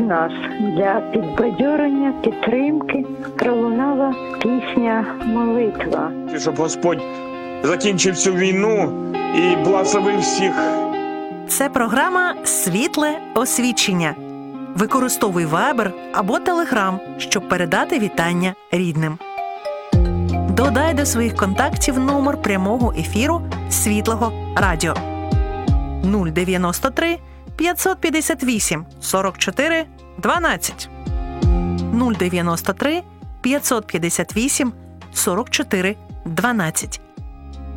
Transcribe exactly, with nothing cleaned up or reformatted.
нас для підбадьорення, підтримки пролунала пісня «Молитва». Щоб Господь закінчив цю війну і благословив всіх. Це програма «Світле освічення». Використовуй Viber або Telegram, щоб передати вітання рідним. Додай до своїх контактів номер прямого ефіру Світлого радіо нуль дев'яносто три п'ятсот п'ятдесят вісім сорок чотири дванадцять нуль дев'яносто три п'ятсот п'ятдесят вісім сорок чотири дванадцять.